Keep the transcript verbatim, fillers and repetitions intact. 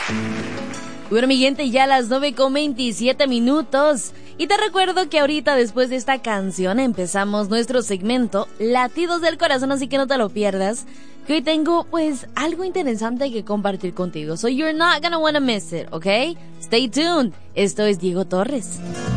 Bueno, mi gente, ya a las nueve con veintisiete minutos. Y te recuerdo que ahorita, después de esta canción, empezamos nuestro segmento Latidos del Corazón, así que no te lo pierdas. Que hoy tengo, pues, algo interesante que compartir contigo. So you're not gonna wanna miss it, ¿ok? Stay tuned. Esto es Diego Torres.